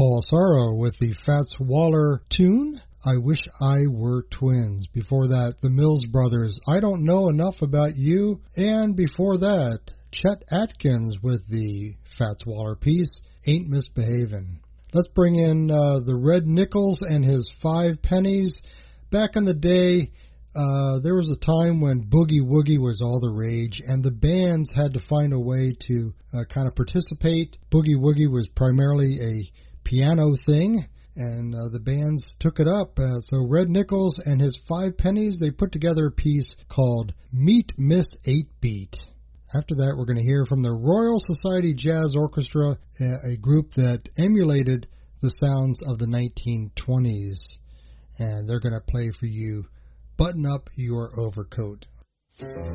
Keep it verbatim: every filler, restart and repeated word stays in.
Paul Sorrow with the Fats Waller tune, I Wish I Were Twins. Before that, the Mills Brothers, I Don't Know Enough About You. And before that, Chet Atkins with the Fats Waller piece, Ain't Misbehavin'. Let's bring in uh, the Red Nichols and his Five Pennies. Back in the day, uh, there was a time when Boogie Woogie was all the rage, and the bands had to find a way to uh, kind of participate. Boogie Woogie was primarily a piano thing, and uh, the bands took it up. Uh, so Red Nichols and his Five Pennies, they put together a piece called Meet Miss eight beat. After that, we're going to hear from the Royal Society Jazz Orchestra, a group that emulated the sounds of the nineteen twenties. And they're going to play for you Button Up Your Overcoat.